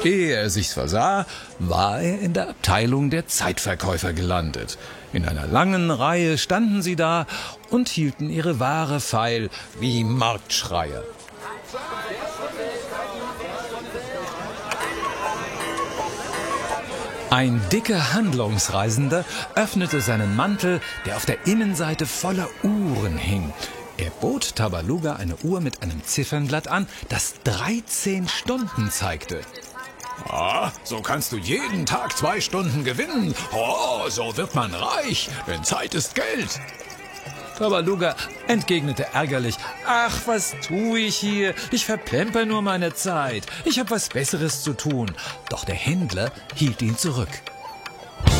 Ehe er sich's versah, war er in der Abteilung der Zeitverkäufer gelandet. In einer langen Reihe standen sie da und hielten ihre Ware feil wie Marktschreier. Ein dicker Handlungsreisender öffnete seinen Mantel, der auf der Innenseite voller Uhren hing. Er bot Tabaluga eine Uhr mit einem Ziffernblatt an, das 13 Stunden zeigte. »Ah, so kannst du jeden Tag 2 Stunden gewinnen. Oh, so wird man reich, denn Zeit ist Geld.« Tabaluga entgegnete ärgerlich: »Ach, was tue ich hier? Ich verplemper nur meine Zeit. Ich habe was Besseres zu tun.« Doch der Händler hielt ihn zurück.